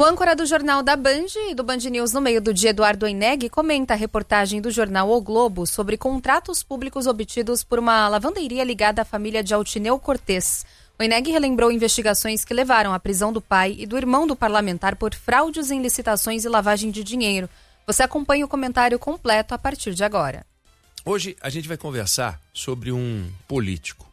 O âncora do Jornal da Band e do Band News no meio do dia, Eduardo Oineg, comenta a reportagem do jornal O Globo sobre contratos públicos obtidos por uma lavanderia ligada à família de Altineu Cortes. Oineg relembrou investigações que levaram à prisão do pai e do irmão do parlamentar por fraudes em licitações e lavagem de dinheiro. Você acompanha o comentário completo a partir de agora. Hoje a gente vai conversar sobre um político.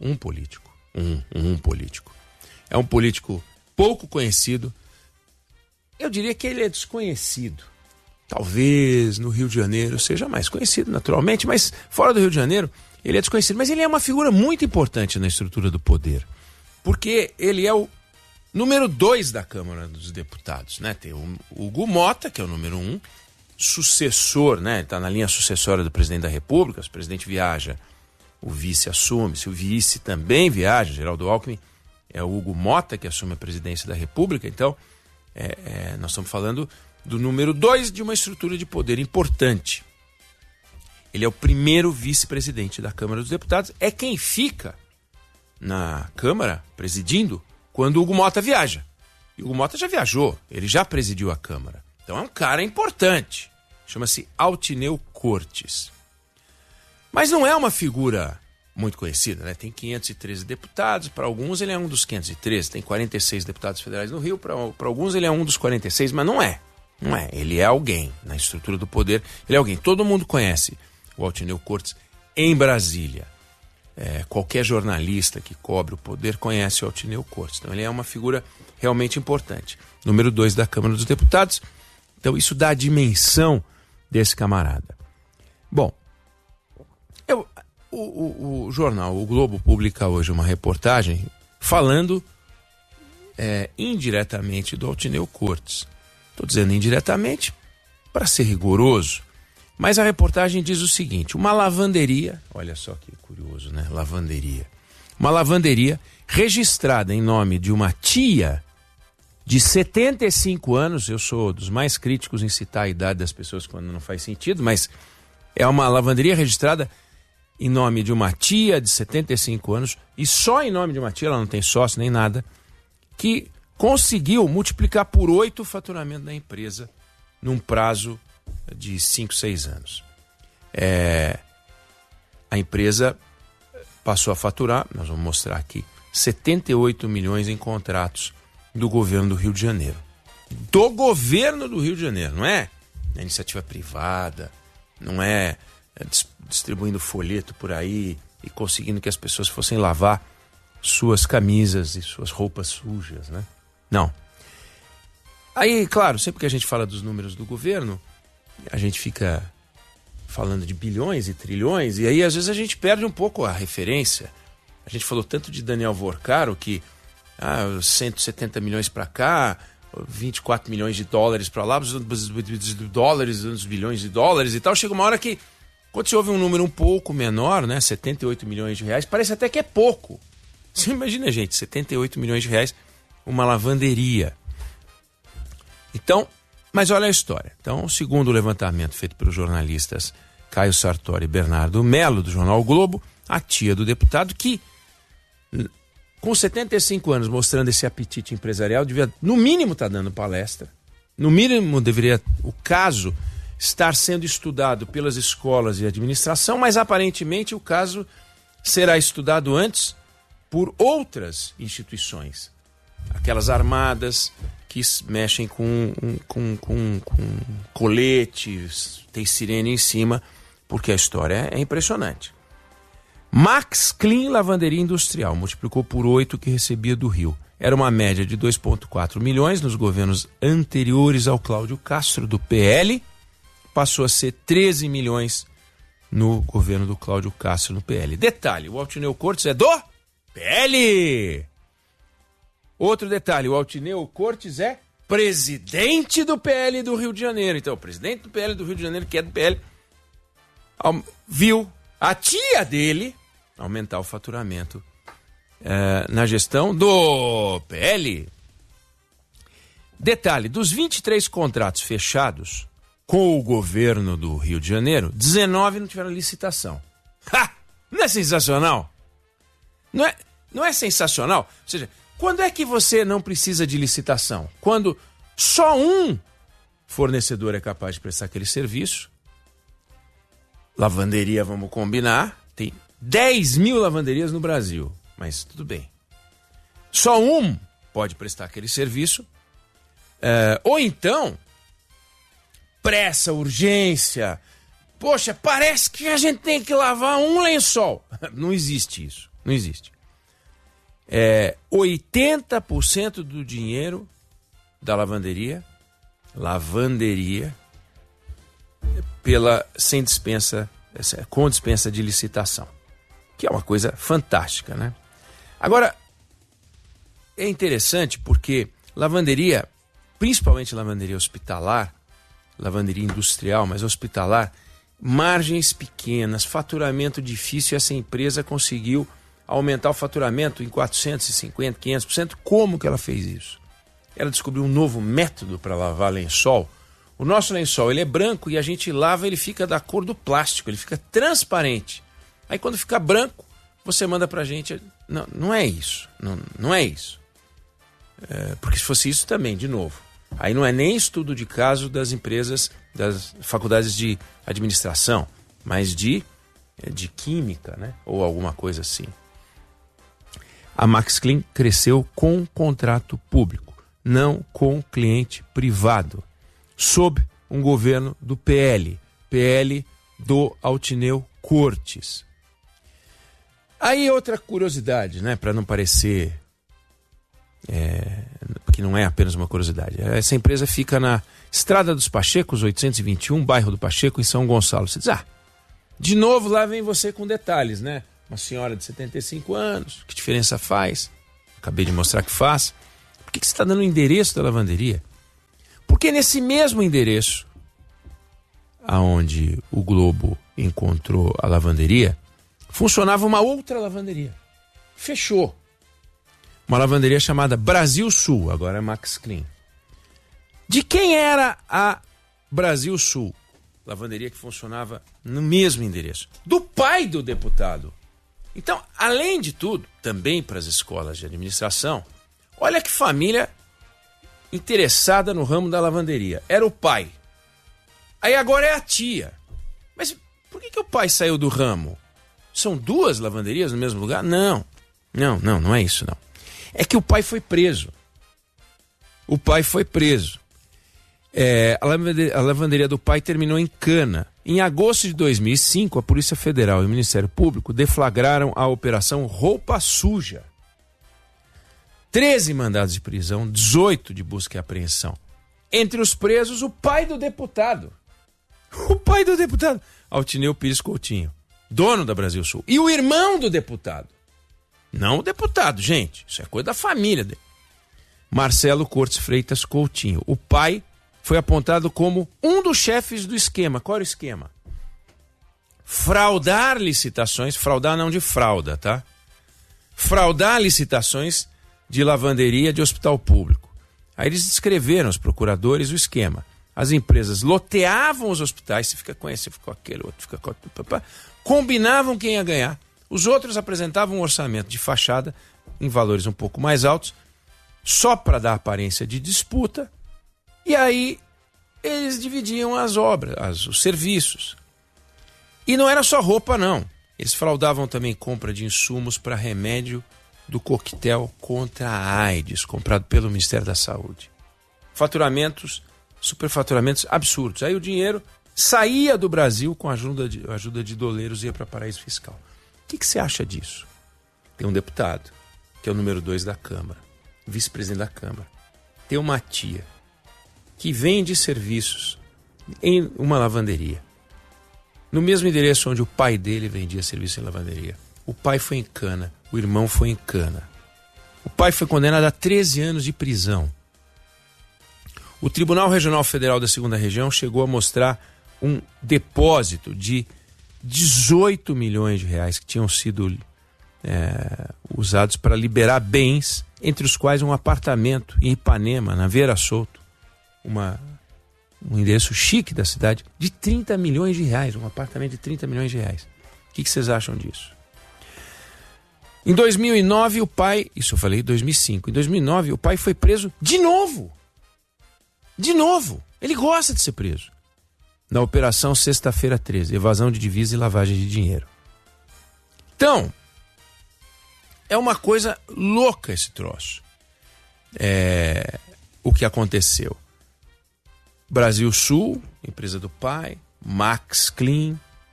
É um político pouco conhecido. Eu diria que ele é desconhecido. Talvez no Rio de Janeiro seja mais conhecido naturalmente, mas fora do Rio de Janeiro ele é desconhecido. Mas ele é uma figura muito importante na estrutura do poder, porque ele é o número 2 da Câmara dos Deputados, né? Tem o Hugo Motta, que é o número 1, sucessor, né? Ele está na linha sucessória do presidente da República. Se o presidente viaja, o vice assume. Se o vice também viaja, Geraldo Alckmin, é o Hugo Motta que assume a presidência da República. Então, nós estamos falando do número 2 de uma estrutura de poder importante. Ele é o primeiro vice-presidente da Câmara dos Deputados. É quem fica na Câmara presidindo quando o Hugo Motta viaja. E o Hugo Motta já viajou, ele já presidiu a Câmara. Então é um cara importante. Chama-se Altineu Cortes. Mas não é uma figura muito conhecida, né? Tem 513 deputados, para alguns ele é um dos 513, tem 46 deputados federais no Rio, para alguns ele é um dos 46, mas não é. Não é, ele é alguém na estrutura do poder, ele é alguém. Todo mundo conhece o Altineu Cortes em Brasília. Qualquer jornalista que cobre o poder conhece o Altineu Cortes. Então ele é uma figura realmente importante. Número 2 da Câmara dos Deputados. Então isso dá a dimensão desse camarada. Bom, o jornal O Globo publica hoje uma reportagem falando indiretamente do Altineu Cortes. Estou dizendo indiretamente para ser rigoroso, mas a reportagem diz o seguinte: uma lavanderia, olha só que curioso, né? Lavanderia. Uma lavanderia registrada em nome de uma tia de 75 anos, eu sou dos mais críticos em citar a idade das pessoas quando não faz sentido, mas é uma lavanderia registrada em nome de uma tia de 75 anos, e só em nome de uma tia, ela não tem sócio nem nada, que conseguiu multiplicar por 8 o faturamento da empresa num prazo de 5, 6 anos. A empresa passou a faturar, nós vamos mostrar aqui, 78 milhões em contratos do governo do Rio de Janeiro. Do governo do Rio de Janeiro, não é iniciativa privada, não é distribuindo folheto por aí e conseguindo que as pessoas fossem lavar suas camisas e suas roupas sujas, né? Não. Aí, claro, sempre que a gente fala dos números do governo, a gente fica falando de bilhões e trilhões, e aí às vezes a gente perde um pouco a referência. A gente falou tanto de Daniel Vorcaro, que 170 milhões para cá, 24 milhões de dólares para lá, dólares, uns bilhões de dólares e tal. Chega uma hora que, quando se ouve um número um pouco menor, né, 78 milhões de reais, parece até que é pouco. Você imagina, gente, 78 milhões de reais, uma lavanderia. Então, mas olha a história. Então, segundo o levantamento feito pelos jornalistas Caio Sartori e Bernardo Melo, do jornal o Globo, a tia do deputado, que com 75 anos mostrando esse apetite empresarial, devia, no mínimo, estar dando palestra. No mínimo, deveria o caso estar sendo estudado pelas escolas de administração, mas aparentemente o caso será estudado antes por outras instituições. Aquelas armadas que mexem com coletes, tem sirene em cima, porque a história é impressionante. Max Clean Lavanderia Industrial multiplicou por 8 o que recebia do Rio. Era uma média de 2,4 milhões nos governos anteriores ao Cláudio Castro, do PL. Passou a ser 13 milhões no governo do Cláudio Castro, no PL. Detalhe, o Altineu Cortes é do PL. Outro detalhe, o Altineu Cortes é presidente do PL do Rio de Janeiro. Então, o presidente do PL do Rio de Janeiro, que é do PL, viu a tia dele aumentar o faturamento na gestão do PL. Detalhe, dos 23 contratos fechados com o governo do Rio de Janeiro, 19 não tiveram licitação. Ha! Não é sensacional? Não é sensacional? Ou seja, quando é que você não precisa de licitação? Quando Só um fornecedor é capaz de prestar aquele serviço. Lavanderia, vamos combinar, tem 10 mil lavanderias no Brasil, mas tudo bem. Só um pode prestar aquele serviço. Ou então, pressa, urgência. Poxa, parece que a gente tem que lavar um lençol. Não existe isso, não existe. 80% do dinheiro da lavanderia, sem dispensa, com dispensa de licitação, que é uma coisa fantástica, né? Agora, é interessante porque lavanderia, principalmente lavanderia hospitalar, lavanderia industrial, mas hospitalar, margens pequenas, faturamento difícil, e essa empresa conseguiu aumentar o faturamento em 450%, 500%. Como que ela fez isso? Ela descobriu um novo método para lavar lençol. O nosso lençol, ele é branco e a gente lava, ele fica da cor do plástico, ele fica transparente. Aí quando fica branco, você manda pra gente. Não é isso, não é isso. Porque se fosse isso também, de novo, aí não é nem estudo de caso das empresas, das faculdades de administração, mas de química, né? Ou alguma coisa assim. A Max Clean cresceu com contrato público, não com cliente privado, sob um governo do PL do Altineu Cortes. Aí outra curiosidade, né, para não parecer que não é apenas uma curiosidade. Essa empresa fica na Estrada dos Pachecos, 821, bairro do Pacheco, em São Gonçalo. Você diz, de novo lá vem você com detalhes, né? Uma senhora de 75 anos, que diferença faz? Acabei de mostrar que faz. Por que você está dando o endereço da lavanderia? Porque nesse mesmo endereço, aonde o Globo encontrou a lavanderia, funcionava uma outra lavanderia. Fechou. Uma lavanderia chamada Brasil Sul, agora é Max Clean. De quem era a Brasil Sul? Lavanderia que funcionava no mesmo endereço. Do pai do deputado. Então, além de tudo, também para as escolas de administração, olha que família interessada no ramo da lavanderia. Era o pai. Aí agora é a tia. Mas por que o pai saiu do ramo? São duas lavanderias no mesmo lugar? Não é isso não. É que o pai foi preso. A lavanderia do pai terminou em cana. Em agosto de 2005, a Polícia Federal e o Ministério Público deflagraram a Operação Roupa Suja. 13 mandados de prisão, 18 de busca e apreensão. Entre os presos, o pai do deputado. Altineu Pires Coutinho, dono da Brasil Sul. E o irmão do deputado. Não o deputado, gente. Isso é coisa da família dele. Marcelo Cortes Freitas Coutinho. O pai foi apontado como um dos chefes do esquema. Qual era o esquema? Fraudar licitações. Fraudar não de fralda, tá? Fraudar licitações de lavanderia de hospital público. Aí eles descreveram, os procuradores, o esquema. As empresas loteavam os hospitais. Você fica com esse, você fica com aquele, outro fica com outro. Combinavam quem ia ganhar. Os outros apresentavam um orçamento de fachada em valores um pouco mais altos, só para dar aparência de disputa, e aí eles dividiam as obras, os serviços. E não era só roupa, não. Eles fraudavam também compra de insumos para remédio do coquetel contra a AIDS, comprado pelo Ministério da Saúde. Superfaturamentos absurdos. Aí o dinheiro saía do Brasil com a ajuda de doleiros e ia para paraíso fiscal. O que você acha disso? Tem um deputado, que é o número 2 da Câmara, vice-presidente da Câmara. Tem uma tia que vende serviços em uma lavanderia, no mesmo endereço onde o pai dele vendia serviço em lavanderia. O pai foi em cana, o irmão foi em cana. O pai foi condenado a 13 anos de prisão. O Tribunal Regional Federal da 2ª Região chegou a mostrar um depósito de 18 milhões de reais que tinham sido usados para liberar bens, entre os quais um apartamento em Ipanema, na Vera Souto, um endereço chique da cidade, de 30 milhões de reais, um apartamento de 30 milhões de reais. O que vocês acham disso? Em 2009, o pai... Isso eu falei em 2005. Em 2009, o pai foi preso de novo. De novo, ele gosta de ser preso. Na Operação Sexta-feira 13, evasão de divisa e lavagem de dinheiro. Então, é uma coisa louca esse troço. O que aconteceu? Brasil Sul, empresa do pai, Max Clean.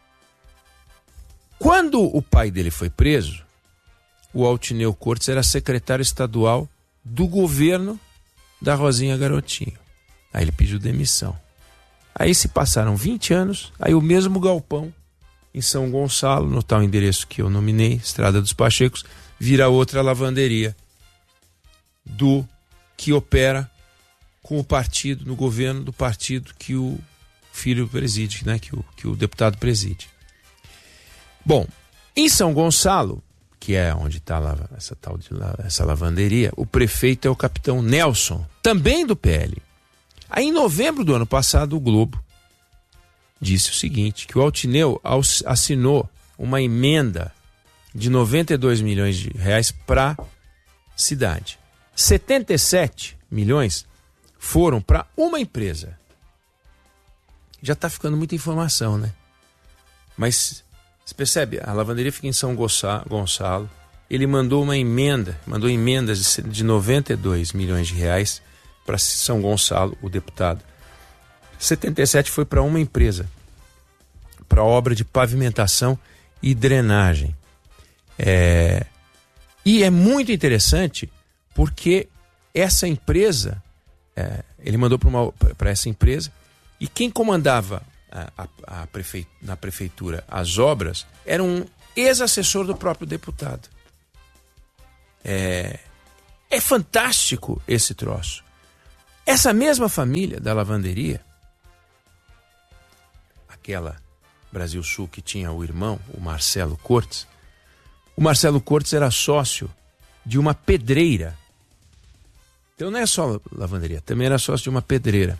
Quando o pai dele foi preso, o Altineu Cortes era secretário estadual do governo da Rosinha Garotinho. Aí ele pediu demissão. Aí se passaram 20 anos, aí o mesmo galpão em São Gonçalo, no tal endereço que eu nominei, Estrada dos Pachecos, vira outra lavanderia do que opera com o partido, no governo do partido que o filho preside, né? que o deputado preside. Bom, em São Gonçalo, que é onde está essa lavanderia, o prefeito é o capitão Nelson, também do PL. Aí, em novembro do ano passado, o Globo disse o seguinte, que o Altineu assinou uma emenda de 92 milhões de reais para a cidade. 77 milhões foram para uma empresa. Já está ficando muita informação, né? Mas você percebe, a lavanderia fica em São Gonçalo, ele mandou emendas de 92 milhões de reais para São Gonçalo, o deputado. 77 foi para uma empresa, para obra de pavimentação e drenagem. E é muito interessante porque essa empresa, ele mandou para essa empresa, e quem comandava na prefeitura as obras era um ex-assessor do próprio deputado. É fantástico esse troço. Essa mesma família da lavanderia, aquela Brasil Sul que tinha o irmão, o Marcelo Cortes era sócio de uma pedreira. Então não é só lavanderia, também era sócio de uma pedreira.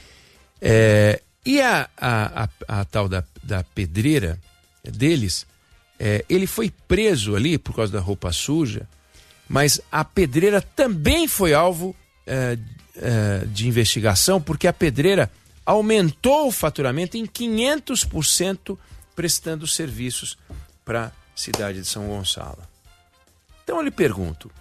E a tal da pedreira deles, ele foi preso ali por causa da roupa suja, mas a pedreira também foi alvo de investigação, porque a pedreira aumentou o faturamento em 500% prestando serviços para a cidade de São Gonçalo. Então eu lhe pergunto,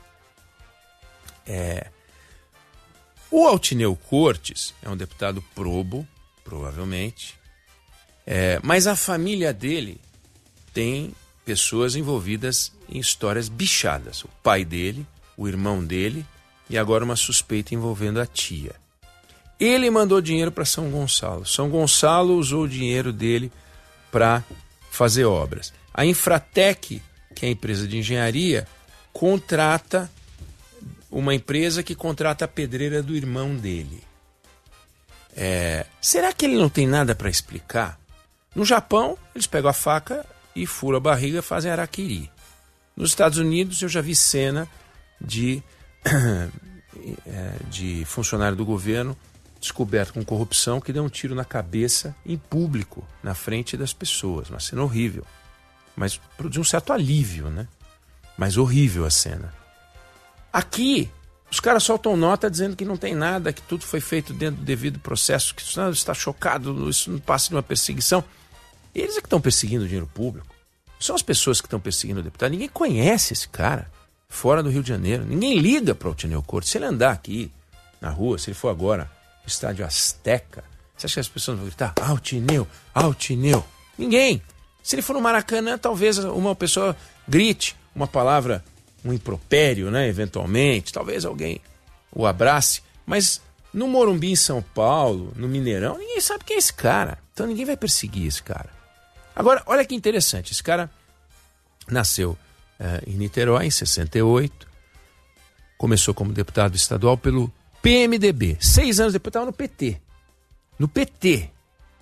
o Altineu Cortes é um deputado probo, provavelmente, mas a família dele tem pessoas envolvidas em histórias bichadas. O pai dele, o irmão dele e agora uma suspeita envolvendo a tia. Ele mandou dinheiro para São Gonçalo. São Gonçalo usou o dinheiro dele para fazer obras. A Infratec, que é a empresa de engenharia, contrata uma empresa que contrata a pedreira do irmão dele. Será que ele não tem nada para explicar? No Japão, eles pegam a faca e furam a barriga e fazem harakiri. Nos Estados Unidos, eu já vi cena de funcionário do governo descoberto com corrupção que deu um tiro na cabeça em público, na frente das pessoas. Uma cena horrível. Mas produziu um certo alívio, né? Mas horrível a cena. Aqui, os caras soltam nota dizendo que não tem nada, que tudo foi feito dentro do devido processo, que isso não está chocado, isso não passa de uma perseguição. Eles é que estão perseguindo o dinheiro público. São as pessoas que estão perseguindo o deputado. Ninguém conhece esse cara fora do Rio de Janeiro. Ninguém liga para o Altineu Cortes. Se ele andar aqui na rua, se ele for agora no estádio Azteca, você acha que as pessoas vão gritar Altineu, Altineu? Ninguém. Se ele for no Maracanã, talvez uma pessoa grite uma palavra, um impropério, né, eventualmente. Talvez alguém o abrace. Mas no Morumbi, em São Paulo, no Mineirão, ninguém sabe quem é esse cara. Então ninguém vai perseguir esse cara. Agora, olha que interessante. Esse cara nasceu em Niterói, em 68. Começou como deputado estadual pelo PMDB. 6 anos depois estava no PT. No PT.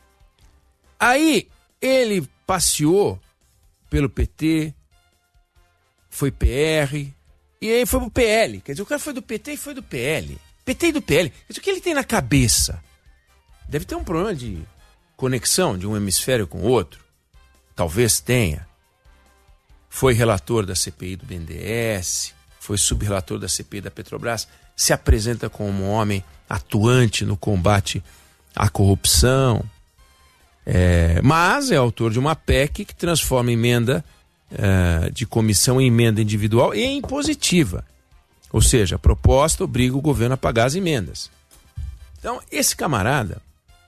Aí ele passeou pelo PT, foi PR, e aí foi pro PL. Quer dizer, o cara foi do PT e foi do PL. PT e do PL. Quer dizer, o que ele tem na cabeça? Deve ter um problema de conexão de um hemisfério com o outro. Talvez tenha. Foi relator da CPI do BNDES, foi subrelator da CPI da Petrobras, se apresenta como um homem atuante no combate à corrupção, mas é autor de uma PEC que transforma emenda de comissão em emenda individual e em impositiva. Ou seja, a proposta obriga o governo a pagar as emendas. Então, esse camarada,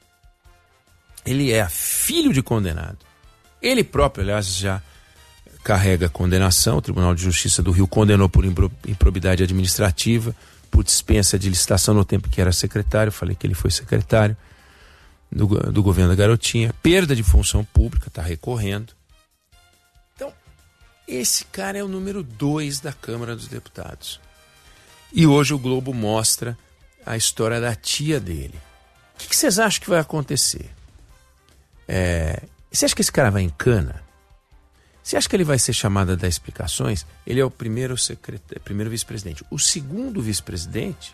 ele é filho de condenado. Ele próprio, aliás, já carrega condenação. O Tribunal de Justiça do Rio condenou por improbidade administrativa, por dispensa de licitação no tempo que era secretário. Falei que ele foi secretário do governo da Garotinha. Perda de função pública, está recorrendo. Então, esse cara é o número 2 da Câmara dos Deputados. E hoje o Globo mostra a história da tia dele. O que vocês acham que vai acontecer? Você acha que esse cara vai em cana? Você acha que ele vai ser chamado a dar explicações? Ele é o primeiro vice-presidente. O segundo vice-presidente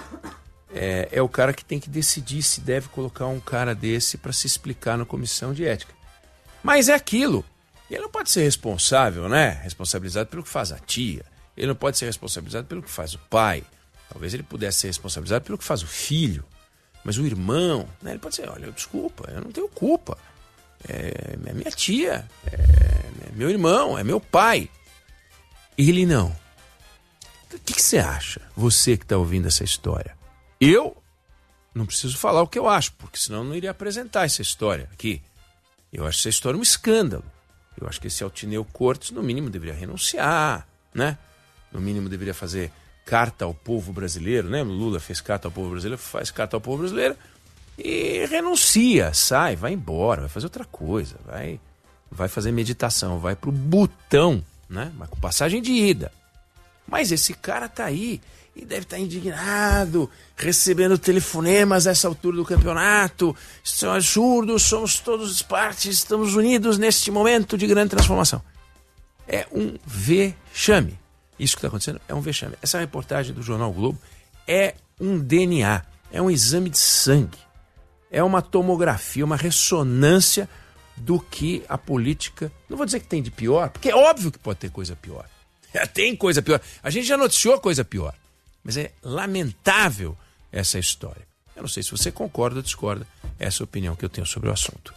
é o cara que tem que decidir se deve colocar um cara desse para se explicar na comissão de ética. Mas é aquilo. Ele não pode ser responsável, né? Responsabilizado pelo que faz a tia. Ele não pode ser responsabilizado pelo que faz o pai. Talvez ele pudesse ser responsabilizado pelo que faz o filho. Mas o irmão, né? Ele pode dizer, olha, desculpa, eu não tenho culpa. É minha tia, é meu irmão, é meu pai. Ele não. O que você acha, você que está ouvindo essa história? Eu não preciso falar o que eu acho, porque senão eu não iria apresentar essa história aqui. Eu acho essa história um escândalo. Eu acho que esse Altineu Cortes, no mínimo, deveria renunciar, né? No mínimo, deveria fazer carta ao povo brasileiro, né? O Lula fez carta ao povo brasileiro, faz carta ao povo brasileiro e renuncia, sai, vai embora, vai fazer outra coisa, vai fazer meditação, vai pro Butão, né? Mas com passagem de ida. Mas esse cara tá aí e deve estar indignado, recebendo telefonemas a essa altura do campeonato. Isso é um absurdo, somos todos partes, estamos unidos neste momento de grande transformação. É um vexame. Isso que está acontecendo é um vexame. Essa reportagem do Jornal Globo é um DNA, é um exame de sangue, é uma tomografia, uma ressonância do que a política... Não vou dizer que tem de pior, porque é óbvio que pode ter coisa pior. Tem coisa pior. A gente já noticiou coisa pior. Mas é lamentável essa história. Eu não sei se você concorda ou discorda. Essa é a opinião que eu tenho sobre o assunto.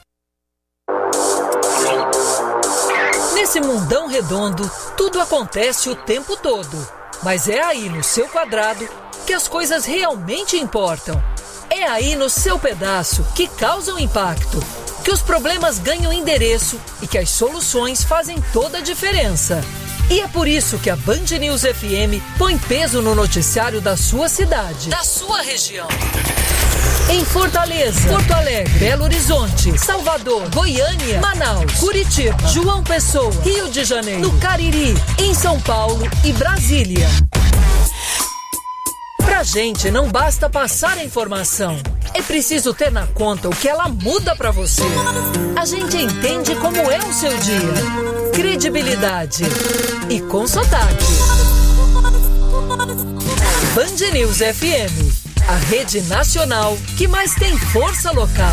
Nesse mundão redondo, tudo acontece o tempo todo. Mas é aí no seu quadrado que as coisas realmente importam. É aí no seu pedaço que causam impacto, que os problemas ganham endereço e que as soluções fazem toda a diferença. E é por isso que a Band News FM põe peso no noticiário da sua cidade, da sua região. Em Fortaleza, Porto Alegre, Belo Horizonte, Salvador, Goiânia, Manaus, Curitiba, João Pessoa, Rio de Janeiro, no Cariri, em São Paulo e Brasília. Pra gente não basta passar a informação, é preciso ter na conta o que ela muda pra você. A gente entende como é o seu dia, credibilidade e com sotaque. Band News FM, a rede nacional que mais tem força local.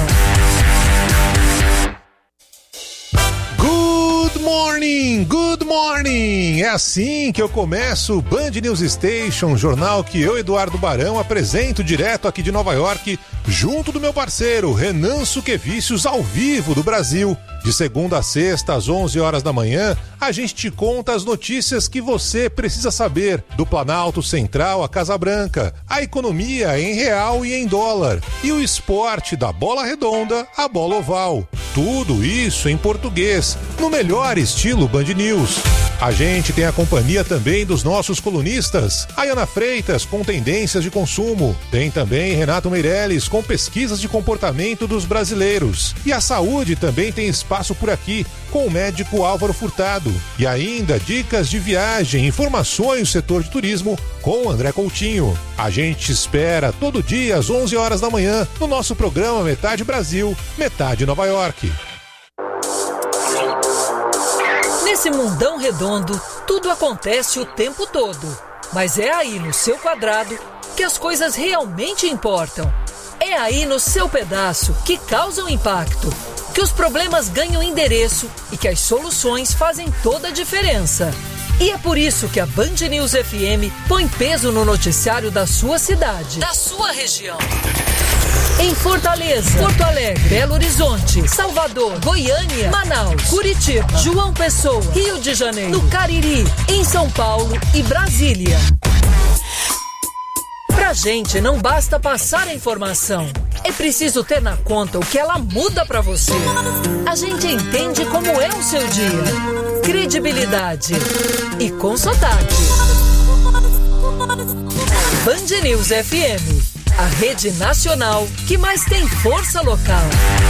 Good morning, good morning! É assim que eu começo o Band News Station, jornal que eu, Eduardo Barão, apresento direto aqui de Nova York, junto do meu parceiro Renan Suquevicius, ao vivo do Brasil. De segunda a sexta, às 11 horas da manhã, a gente te conta as notícias que você precisa saber, do Planalto Central à Casa Branca, a economia em real e em dólar, e o esporte da bola redonda à bola oval. Tudo isso em português, no melhor estilo Band News. A gente tem a companhia também dos nossos colunistas, a Ana Freitas com tendências de consumo, tem também Renato Meirelles com pesquisas de comportamento dos brasileiros, e a saúde também tem espaço por aqui, com o médico Álvaro Furtado, e ainda dicas de viagem, informações do setor de turismo com André Coutinho. A gente espera todo dia às 11 horas da manhã no nosso programa Metade Brasil, Metade Nova York. Nesse mundão redondo, tudo acontece o tempo todo. Mas é aí no seu quadrado que as coisas realmente importam. É aí no seu pedaço que causam impacto, que os problemas ganham endereço e que as soluções fazem toda a diferença. E é por isso que a Band News FM põe peso no noticiário da sua cidade, da sua região. Em Fortaleza, Porto Alegre, Belo Horizonte, Salvador, Goiânia, Manaus, Curitiba, João Pessoa, Rio de Janeiro, no Cariri, em São Paulo e Brasília. Pra gente não basta passar a informação, é preciso ter na conta o que ela muda pra você. A gente entende como é o seu dia. Credibilidade e com sotaque. Band News FM, a rede nacional que mais tem força local.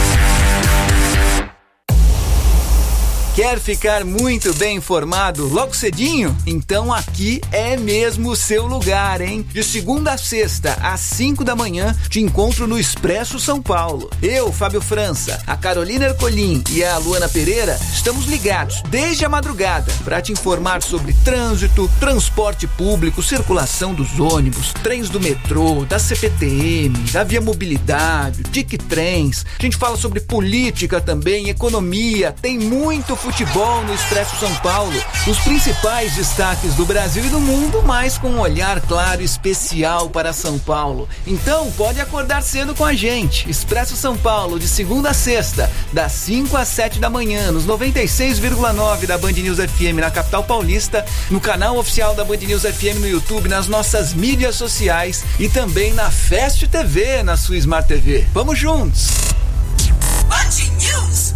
Quer ficar muito bem informado logo cedinho? Então aqui é mesmo o seu lugar, hein? De segunda a sexta, às 5 da manhã, te encontro no Expresso São Paulo. Eu, Fábio França, a Carolina Ercolim e a Luana Pereira estamos ligados desde a madrugada para te informar sobre trânsito, transporte público, circulação dos ônibus, trens do metrô, da CPTM, da Via Mobilidade, Tic Trens. A gente fala sobre política também, economia, tem muito futebol no Expresso São Paulo, os principais destaques do Brasil e do mundo, mas com um olhar claro e especial para São Paulo. Então pode acordar cedo com a gente. Expresso São Paulo, de segunda a sexta, das 5 às 7 da manhã, nos 96,9 da Band News FM na capital paulista, no canal oficial da Band News FM no YouTube, nas nossas mídias sociais e também na Fast TV, na sua Smart TV. Vamos juntos! Band News!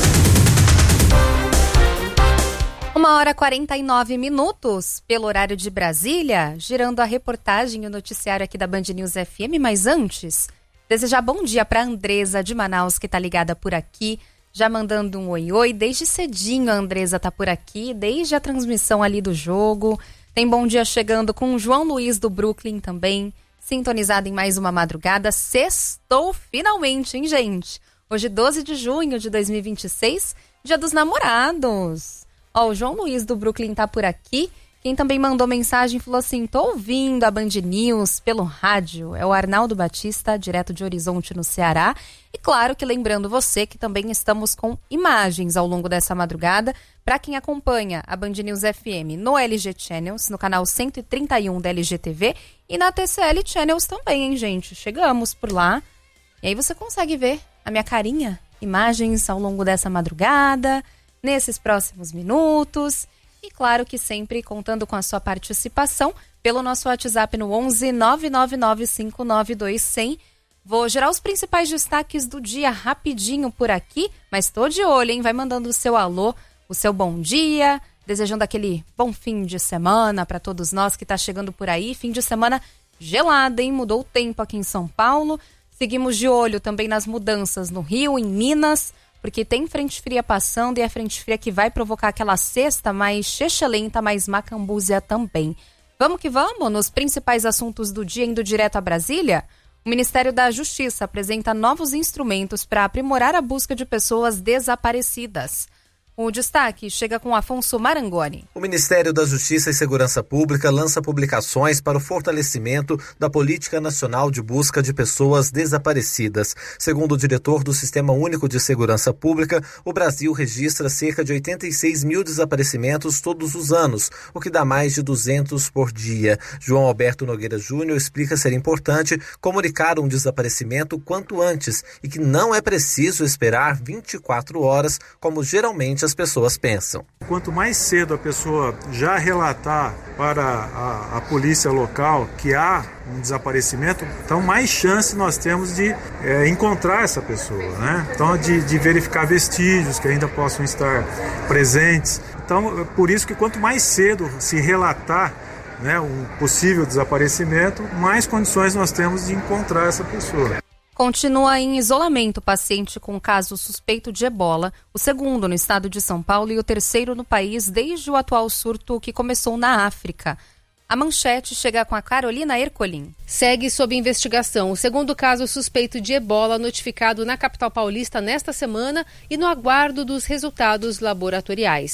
1h49 pelo horário de Brasília, girando a reportagem e o noticiário aqui da Band News FM, mas antes, desejar bom dia para a Andresa de Manaus, que tá ligada por aqui, já mandando um oi, desde cedinho a Andresa tá por aqui, desde a transmissão ali do jogo, tem bom dia chegando com o João Luiz do Brooklyn também, sintonizado em mais uma madrugada, sextou finalmente, hein, gente? Hoje, 12 de junho de 2026, dia dos namorados. Ó, o João Luiz do Brooklyn tá por aqui. Quem também mandou mensagem falou assim: tô ouvindo a Band News pelo rádio. É o Arnaldo Batista, direto de Horizonte, no Ceará. E claro que lembrando você que também estamos com imagens ao longo dessa madrugada. Para quem acompanha a Band News FM no LG Channels, no canal 131 da LG TV e na TCL Channels também, hein, gente? Chegamos por lá. E aí você consegue ver a minha carinha, imagens ao longo dessa madrugada, nesses próximos minutos. E claro que sempre contando com a sua participação pelo nosso WhatsApp no 11 999 592 100. Vou gerar os principais destaques do dia rapidinho por aqui, mas tô de olho, hein? Vai mandando o seu alô, o seu bom dia, desejando aquele bom fim de semana para todos nós que tá chegando por aí. Fim de semana gelado, hein? Mudou o tempo aqui em São Paulo. Seguimos de olho também nas mudanças no Rio, em Minas, porque tem frente fria passando e é frente fria que vai provocar aquela sexta mais chechelenta, mais macambúzia também. Vamos que vamos, nos principais assuntos do dia, indo direto a Brasília, o Ministério da Justiça apresenta novos instrumentos para aprimorar a busca de pessoas desaparecidas. O destaque chega com Afonso Marangoni. O Ministério da Justiça e Segurança Pública lança publicações para o fortalecimento da Política Nacional de Busca de Pessoas Desaparecidas. Segundo o diretor do Sistema Único de Segurança Pública, o Brasil registra cerca de 86 mil desaparecimentos todos os anos, o que dá mais de 200 por dia. João Alberto Nogueira Júnior explica ser importante comunicar um desaparecimento quanto antes e que não é preciso esperar 24 horas, como geralmente as pessoas pensam. Quanto mais cedo a pessoa já relatar para a polícia local que há um desaparecimento, então mais chance nós temos de encontrar essa pessoa, né? Então de verificar vestígios que ainda possam estar presentes. Então por isso que quanto mais cedo se relatar, né, um possível desaparecimento, mais condições nós temos de encontrar essa pessoa. Continua em isolamento o paciente com caso suspeito de ebola, o segundo no estado de São Paulo e o terceiro no país desde o atual surto que começou na África. A manchete chega com a Carolina Ercolim. Segue sob investigação o segundo caso suspeito de ebola notificado na capital paulista nesta semana e no aguardo dos resultados laboratoriais.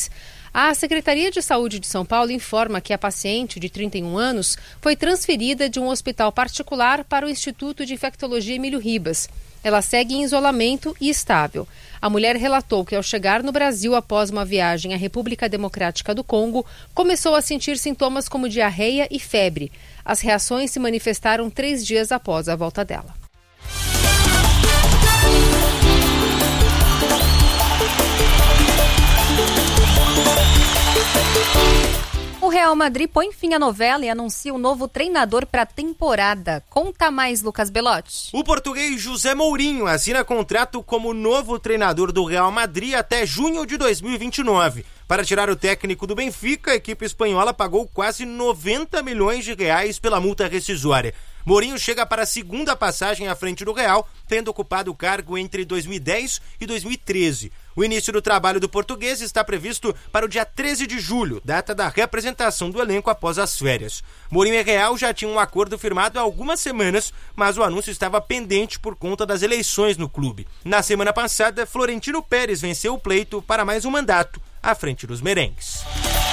A Secretaria de Saúde de São Paulo informa que a paciente, de 31 anos, foi transferida de um hospital particular para o Instituto de Infectologia Emílio Ribas. Ela segue em isolamento e estável. A mulher relatou que, ao chegar no Brasil após uma viagem à República Democrática do Congo, começou a sentir sintomas como diarreia e febre. As reações se manifestaram 3 dias após a volta dela. O Real Madrid põe fim à novela e anuncia um novo treinador para a temporada. Conta mais, Lucas Belotti. O português José Mourinho assina contrato como novo treinador do Real Madrid até junho de 2029. Para tirar o técnico do Benfica, a equipe espanhola pagou quase 90 milhões de reais pela multa rescisória. Mourinho chega para a segunda passagem à frente do Real, tendo ocupado o cargo entre 2010 e 2013. O início do trabalho do português está previsto para o dia 13 de julho, data da reapresentação do elenco após as férias. Mourinho e Real já tinham um acordo firmado há algumas semanas, mas o anúncio estava pendente por conta das eleições no clube. Na semana passada, Florentino Pérez venceu o pleito para mais um mandato à frente dos merengues.